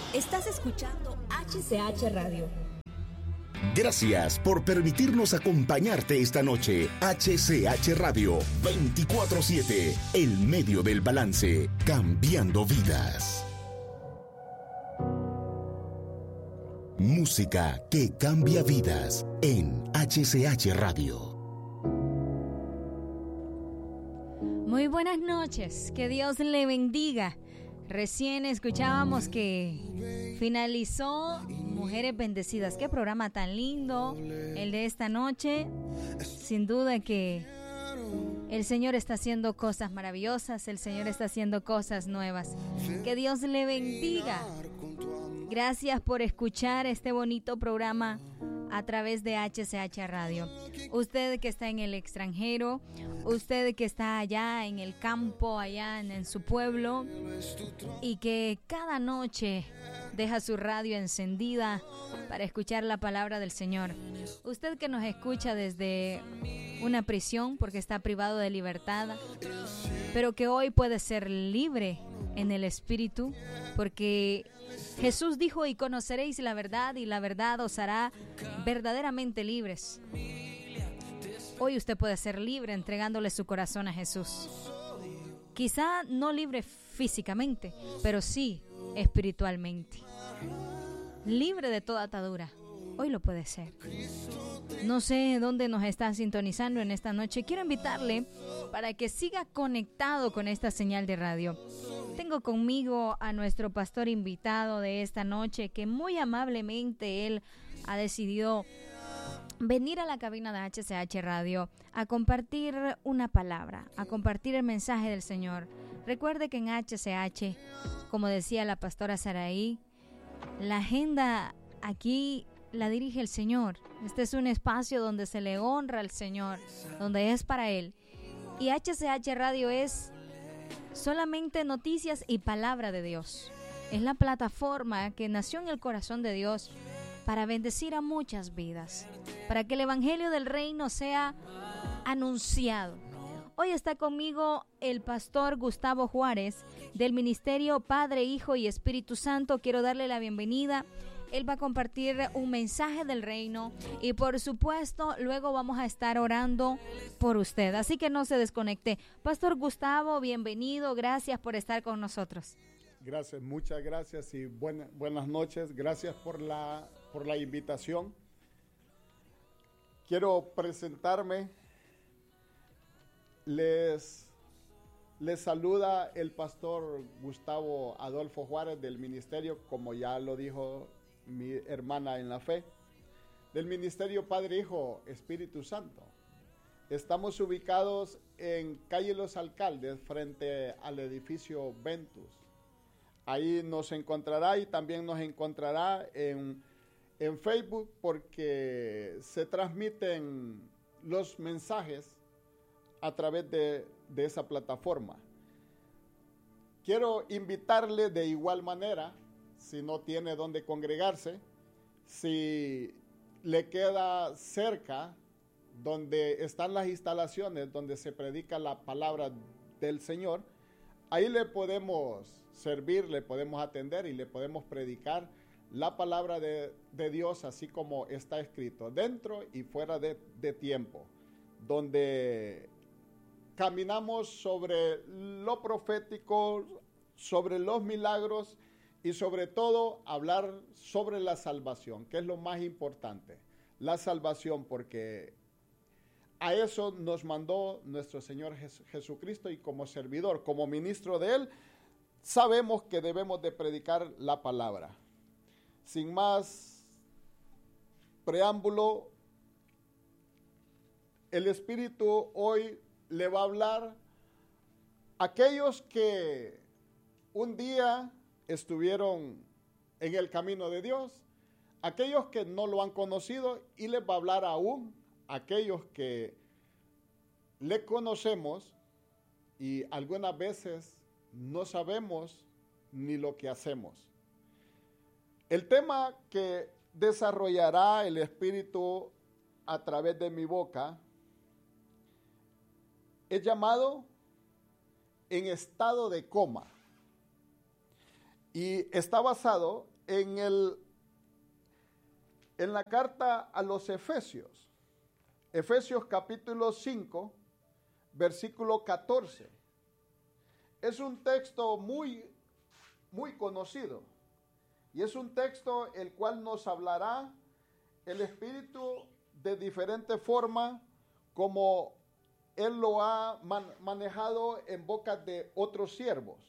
Estás escuchando HCH Radio. Gracias por permitirnos acompañarte esta noche. HCH Radio 24/7, el medio del balance, cambiando vidas. Música que cambia vidas en HCH Radio. Muy buenas noches, que Dios le bendiga. Recién escuchábamos que finalizó Mujeres Bendecidas. Qué programa tan lindo el de esta noche. Sin duda que el Señor está haciendo cosas maravillosas, el Señor está haciendo cosas nuevas. Que Dios le bendiga. Gracias por escuchar este bonito programa a través de HCH Radio. Usted que está en el extranjero, usted que está allá en el campo, allá en su pueblo, y que cada noche deja su radio encendida para escuchar la palabra del Señor. Usted que nos escucha desde una prisión porque está privado de libertad, pero que hoy puede ser libre en el Espíritu, porque Jesús dijo: y conoceréis la verdad, y la verdad os hará verdaderamente libres. Hoy usted puede ser libre entregándole su corazón a Jesús. Quizá no libre físicamente, pero sí espiritualmente. Libre de toda atadura. Hoy lo puede ser. No sé dónde nos está sintonizando en esta noche. Quiero invitarle para que siga conectado con esta señal de radio. Tengo conmigo a nuestro pastor invitado de esta noche, que muy amablemente él ha decidido venir a la cabina de HCH Radio a compartir una palabra, a compartir el mensaje del Señor. Recuerde que en HCH, como decía la pastora Saraí, la agenda aquí la dirige el Señor. Este es un espacio donde se le honra al Señor, donde es para Él. Y HCH Radio es solamente noticias y palabra de Dios. Es la plataforma que nació en el corazón de Dios para bendecir a muchas vidas, para que el evangelio del reino sea anunciado. Hoy está conmigo el pastor Gustavo Juárez del Ministerio Padre, Hijo y Espíritu Santo. Quiero darle la bienvenida. Él va a compartir un mensaje del reino y por supuesto luego vamos a estar orando por usted. Así que no se desconecte. Pastor Gustavo, bienvenido. Gracias por estar con nosotros. Gracias, muchas gracias y buenas noches. Gracias por la invitación. Quiero presentarme. Les saluda el pastor Gustavo Adolfo Juárez del ministerio, como ya lo dijo mi hermana en la fe, del Ministerio Padre, Hijo, Espíritu Santo. Estamos ubicados en calle Los Alcaldes, frente al edificio Ventus. Ahí nos encontrará y también nos encontrará en Facebook, porque se transmiten los mensajes a través de esa plataforma. Quiero invitarle de igual manera, si no tiene dónde congregarse, si le queda cerca donde están las instalaciones donde se predica la palabra del Señor, ahí le podemos servir, le podemos atender y le podemos predicar la palabra de Dios, así como está escrito, dentro y fuera de tiempo, donde caminamos sobre lo profético, sobre los milagros y sobre todo hablar sobre la salvación, que es lo más importante, la salvación, porque a eso nos mandó nuestro Señor Jesucristo, y como servidor, como ministro de Él, sabemos que debemos de predicar la palabra. Sin más preámbulo, el Espíritu hoy le va a hablar a aquellos que un día estuvieron en el camino de Dios, aquellos que no lo han conocido, y les va a hablar aún a aquellos que le conocemos y algunas veces no sabemos ni lo que hacemos. El tema que desarrollará el Espíritu a través de mi boca es llamado en estado de coma, y está basado en la carta a los Efesios, Efesios capítulo 5, versículo 14. Es un texto muy conocido y es un texto el cual nos hablará el Espíritu de diferente forma como Él lo ha manejado en boca de otros siervos.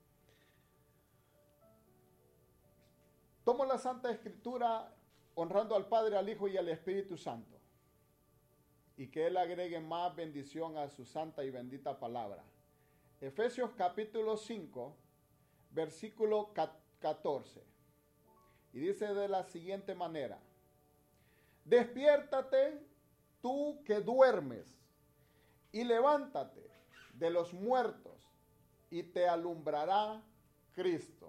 Tomo la Santa Escritura honrando al Padre, al Hijo y al Espíritu Santo, y que Él agregue más bendición a su santa y bendita palabra. Efesios capítulo 5, versículo 14. Y dice de la siguiente manera: despiértate tú que duermes, y levántate de los muertos, y te alumbrará Cristo.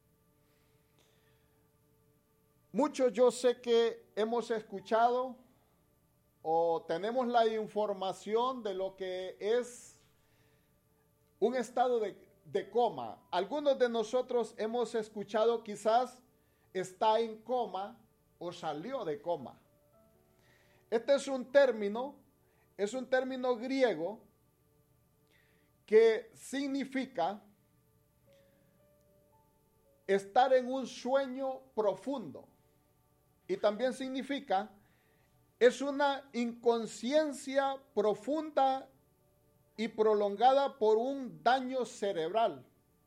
Muchos yo sé que hemos escuchado o tenemos la información de lo que es un estado de coma. Algunos de nosotros hemos escuchado quizás está en coma o salió de coma. Este es un término griego que significa estar en un sueño profundo. Y también significa, es una inconsciencia profunda y prolongada por un daño cerebral.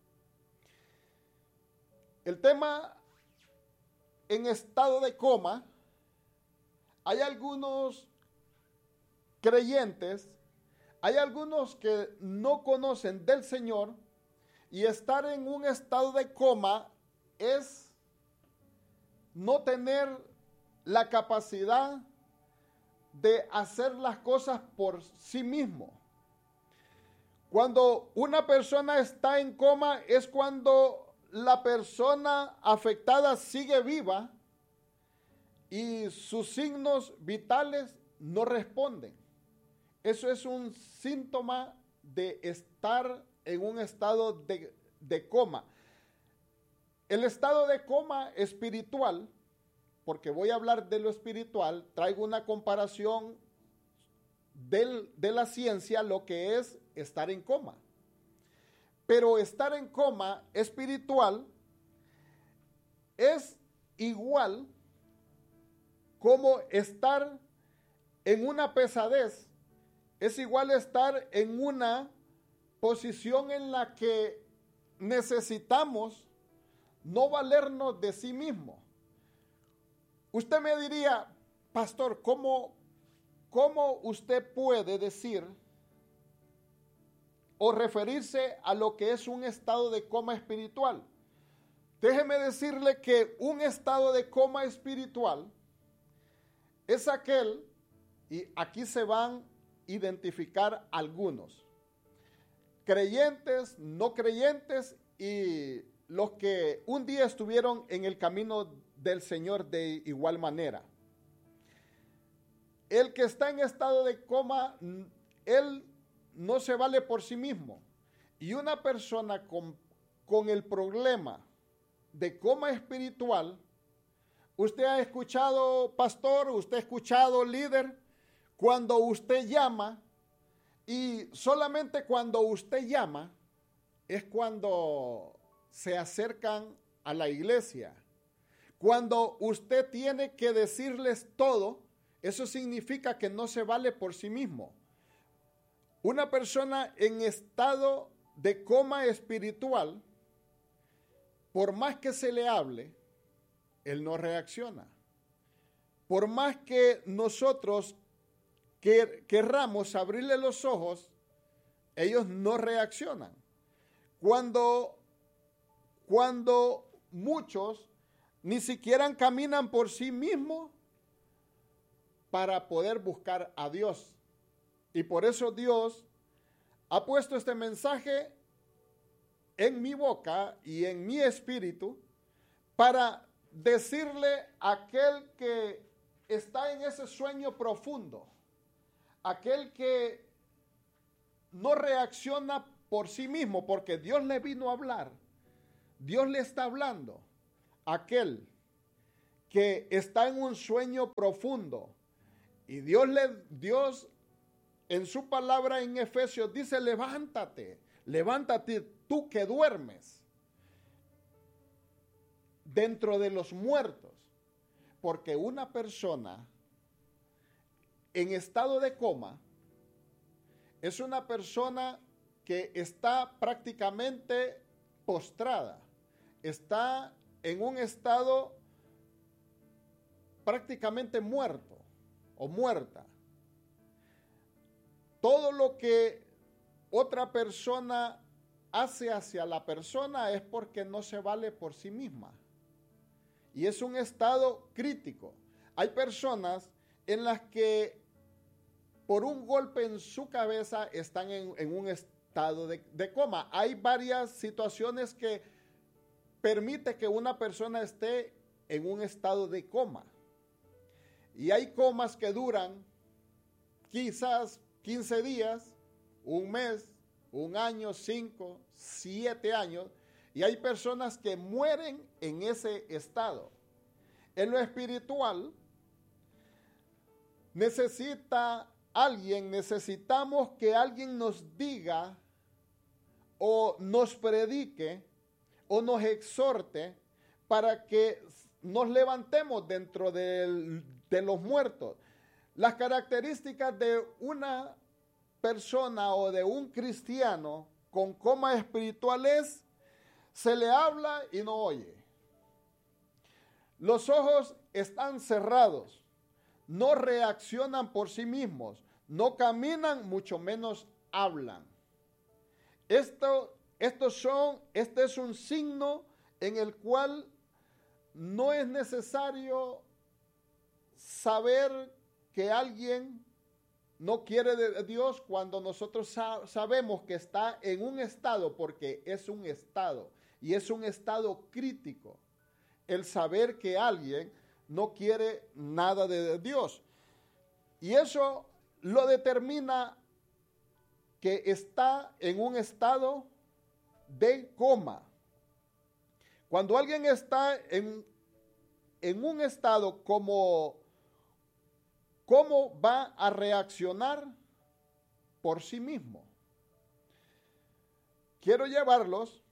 El tema en estado de coma, hay algunos creyentes, hay algunos que no conocen del Señor, y estar en un estado de coma es no tener la capacidad de hacer las cosas por sí mismo. Cuando una persona está en coma es cuando la persona afectada sigue viva y sus signos vitales no responden. Eso es un síntoma de estar en un estado de coma. El estado de coma espiritual, porque voy a hablar de lo espiritual, traigo una comparación de la ciencia, lo que es estar en coma. Pero estar en coma espiritual es igual como estar en una pesadez, es igual estar en una posición en la que necesitamos no valernos de sí mismo. Usted me diría, pastor, ¿cómo usted puede decir o referirse a lo que es un estado de coma espiritual? Déjeme decirle que un estado de coma espiritual es aquel, y aquí se van a identificar algunos, creyentes, no creyentes y los que un día estuvieron en el camino del Señor de igual manera. El que está en estado de coma, él no se vale por sí mismo. Y una persona con el problema de coma espiritual, usted ha escuchado, pastor, usted ha escuchado, líder, cuando usted llama, y solamente cuando usted llama es cuando se acercan a la iglesia. Cuando usted tiene que decirles todo, eso significa que no se vale por sí mismo. Una persona en estado de coma espiritual, por más que se le hable, él no reacciona. Por más que nosotros querramos abrirle los ojos, ellos no reaccionan. Cuando muchos ni siquiera caminan por sí mismos para poder buscar a Dios. Y por eso Dios ha puesto este mensaje en mi boca y en mi espíritu para decirle a aquel que está en ese sueño profundo, aquel que no reacciona por sí mismo, porque Dios le vino a hablar, Dios le está hablando, aquel que está en un sueño profundo. Y Dios en su palabra en Efesios dice, levántate tú que duermes dentro de los muertos. Porque una persona en estado de coma es una persona que está prácticamente postrada, está en un estado prácticamente muerto o muerta. Todo lo que otra persona hace hacia la persona es porque no se vale por sí misma. Y es un estado crítico. Hay personas en las que por un golpe en su cabeza están en un estado de coma. Hay varias situaciones que permiten que una persona esté en un estado de coma. Y hay comas que duran quizás 15 días, un mes, un año, 5, 7 años. Y hay personas que mueren en ese estado. En lo espiritual, necesitamos que alguien nos diga o nos predique o nos exhorte para que nos levantemos dentro de los muertos. Las características de una persona o de un cristiano con coma espiritual es: se le habla y no oye. Los ojos están cerrados. No reaccionan por sí mismos. No caminan, mucho menos hablan. Este es un signo en el cual no es necesario saber que alguien no quiere de Dios cuando nosotros sabemos que está en un estado, porque es un estado y es un estado crítico. El saber que alguien no quiere nada de Dios. Y eso lo determina que está en un estado de coma. Cuando alguien está en un estado como, ¿cómo va a reaccionar por sí mismo? Quiero llevarlos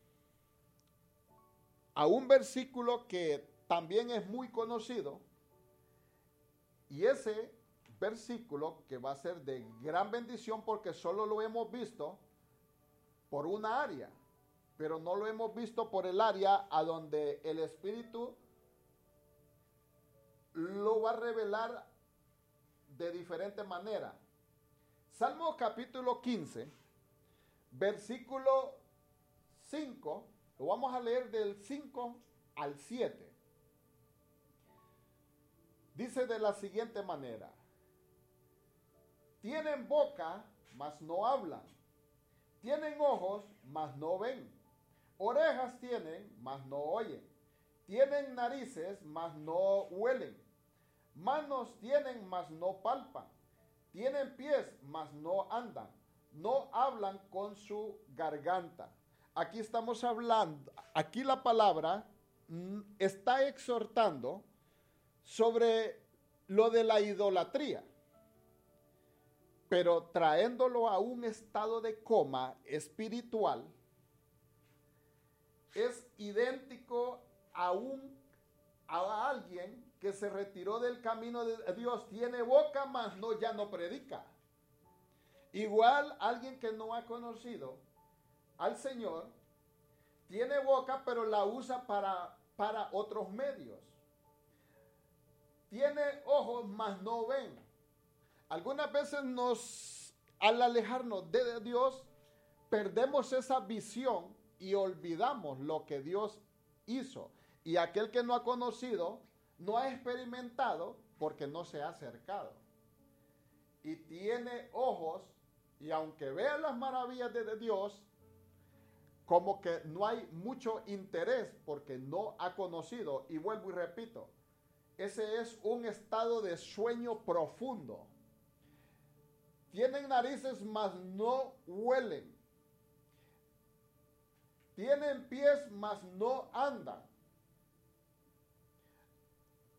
a un versículo que también es muy conocido, y ese versículo que va a ser de gran bendición porque solo lo hemos visto por una área, pero no lo hemos visto por el área a donde el Espíritu lo va a revelar de diferente manera. Salmo capítulo 15, versículo 5, lo vamos a leer del 5 al 7. Dice de la siguiente manera: tienen boca, mas no hablan. Tienen ojos, mas no ven. Orejas tienen, mas no oyen. Tienen narices, mas no huelen. Manos tienen, mas no palpan. Tienen pies, mas no andan. No hablan con su garganta. Aquí estamos hablando, aquí la palabra está exhortando sobre lo de la idolatría, pero traéndolo a un estado de coma espiritual. Es idéntico a alguien que se retiró del camino de Dios. Tiene boca, mas ya no predica. Igual alguien que no ha conocido al Señor, tiene boca, pero la usa para otros medios. Tiene ojos, mas no ven. Algunas veces al alejarnos de Dios, perdemos esa visión y olvidamos lo que Dios hizo. Y aquel que no ha conocido, no ha experimentado porque no se ha acercado. Y tiene ojos, y aunque vea las maravillas de Dios, como que no hay mucho interés porque no ha conocido. Y vuelvo y repito, ese es un estado de sueño profundo. Tienen narices, mas no huelen. Tienen pies, mas no andan.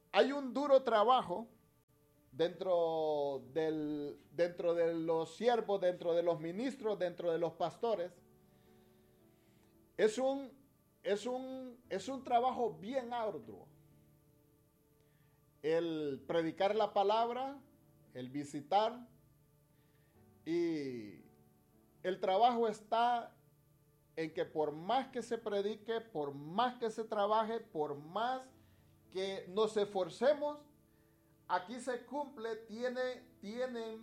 hay un duro trabajo dentro de los siervos, dentro de los ministros, dentro de los pastores. Es un trabajo bien arduo. El predicar la palabra, el visitar, y el trabajo está en que por más que se predique, por más que se trabaje, por más que nos esforcemos, aquí se cumple, tienen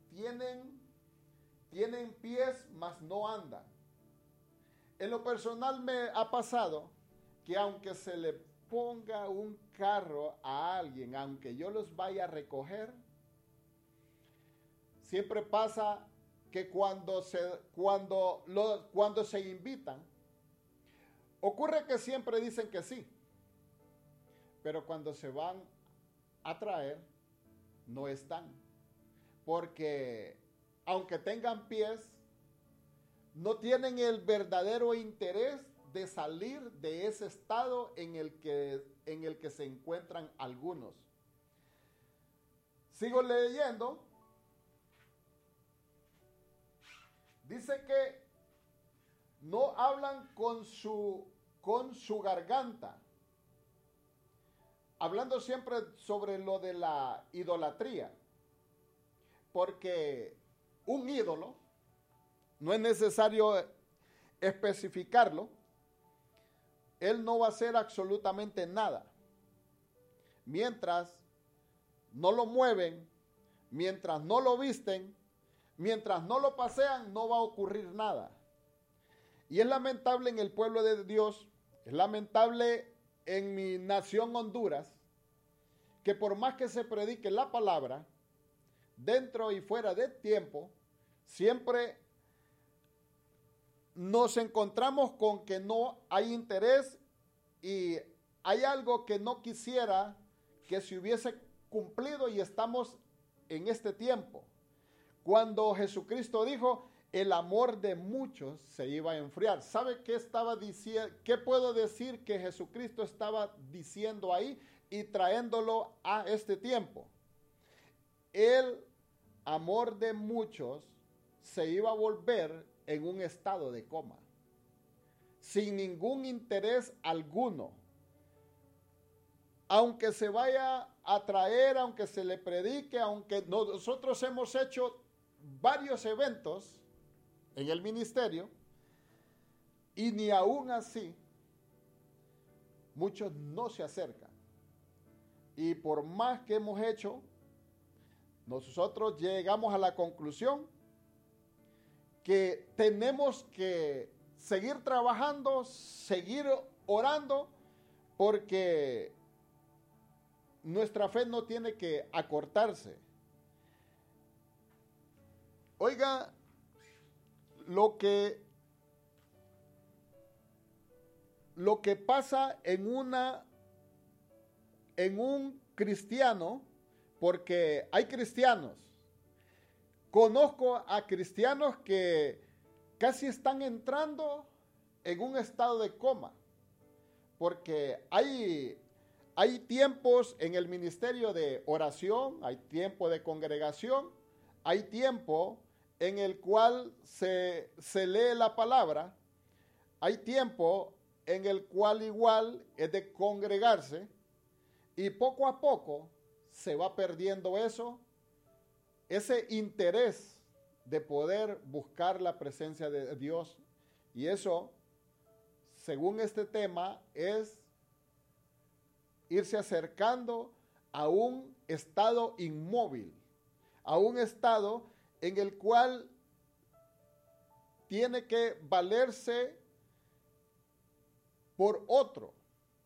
pies, mas no andan. En lo personal me ha pasado que aunque se le ponga un carro a alguien, aunque yo los vaya a recoger, siempre pasa que cuando se invitan, ocurre que siempre dicen que sí, pero cuando se van a traer, no están, porque aunque tengan pies, no tienen el verdadero interés de salir de ese estado en el que se encuentran algunos. Sigo leyendo. Dice que no hablan con su garganta, hablando siempre sobre lo de la idolatría, porque un ídolo, no es necesario especificarlo, él no va a hacer absolutamente nada. Mientras no lo mueven, mientras no lo visten, mientras no lo pasean, no va a ocurrir nada. Y es lamentable en el pueblo de Dios, es lamentable en mi nación Honduras, que por más que se predique la palabra, dentro y fuera de tiempo, siempre nos encontramos con que no hay interés y hay algo que no quisiera que se hubiese cumplido, y estamos en este tiempo. Cuando Jesucristo dijo, el amor de muchos se iba a enfriar. ¿Sabe qué estaba diciendo? ¿Qué puedo decir que Jesucristo estaba diciendo ahí y trayéndolo a este tiempo? El amor de muchos se iba a volver en un estado de coma, sin ningún interés alguno. Aunque se vaya a traer, aunque se le predique, aunque nosotros hemos hecho varios eventos en el ministerio, y ni aún así muchos no se acercan. Y por más que hemos hecho, nosotros llegamos a la conclusión que tenemos que seguir trabajando, seguir orando, porque nuestra fe no tiene que acortarse. Oiga, lo que pasa en un cristiano, porque hay cristianos. Conozco a cristianos que casi están entrando en un estado de coma, porque hay tiempos en el ministerio de oración, hay tiempo de congregación, hay tiempo en el cual se lee la palabra, hay tiempo en el cual igual es de congregarse, y poco a poco se va perdiendo ese interés de poder buscar la presencia de Dios. Y eso, según este tema, es irse acercando a un estado inmóvil, a un estado en el cual tiene que valerse por otro.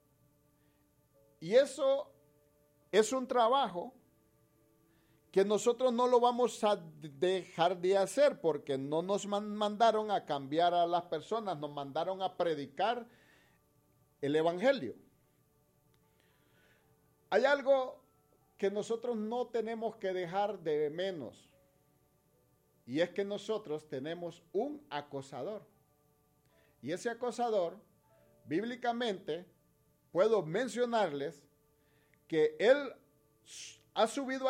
Y eso es un trabajo que nosotros no lo vamos a dejar de hacer, porque no nos mandaron a cambiar a las personas, nos mandaron a predicar el evangelio. Hay algo que nosotros no tenemos que dejar de menos, y es que nosotros tenemos un acosador. Y ese acosador, bíblicamente, puedo mencionarles que él ha subido